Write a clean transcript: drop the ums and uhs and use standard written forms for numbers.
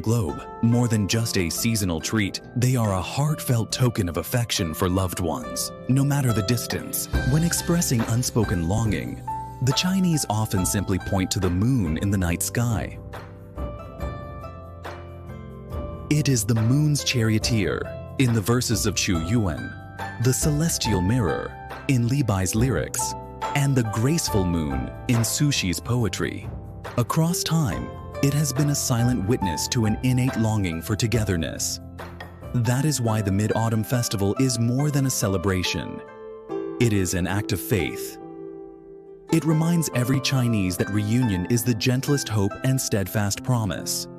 globe. More than just a seasonal treat, they are a heartfelt token of affection for loved ones, no matter the distance. When expressing unspoken longing, the Chinese often simply point to the moon in the night sky. It is the moon's charioteer in the verses of Chu Yuan, the celestial mirror in Li Bai's lyrics, and the graceful moon in Su Shi's poetry. Across time, it has been a silent witness to an innate longing for togetherness. That is why the Mid-Autumn Festival is more than a celebration. It is an act of faith. It reminds every Chinese that reunion is the gentlest hope and steadfast promise.